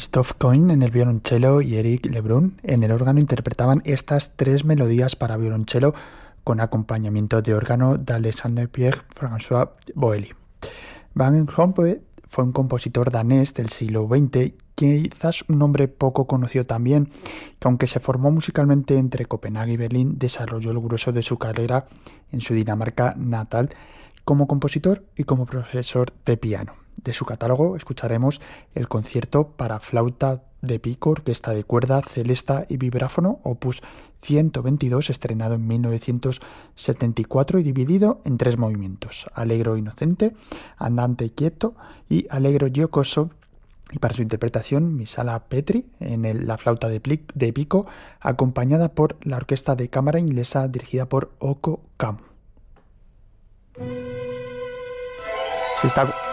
Christophe Coin en el violonchelo y Eric Lebrun en el órgano interpretaban estas tres melodías para violonchelo con acompañamiento de órgano de Alexandre Pierre-François Boëly. Van Rompuy fue un compositor danés del siglo XX, quizás un hombre poco conocido también, que aunque se formó musicalmente entre Copenhague y Berlín, desarrolló el grueso de su carrera en su Dinamarca natal como compositor y como profesor de piano. De su catálogo escucharemos el concierto para flauta de pico, orquesta de cuerda, celesta y vibráfono, opus 122, estrenado en 1974 y dividido en tres movimientos: Allegro inocente, Andante quieto y Allegro giocoso. Y para su interpretación, Misala Petri en la flauta de pico, acompañada por la orquesta de cámara inglesa dirigida por Oko Kamu. Si está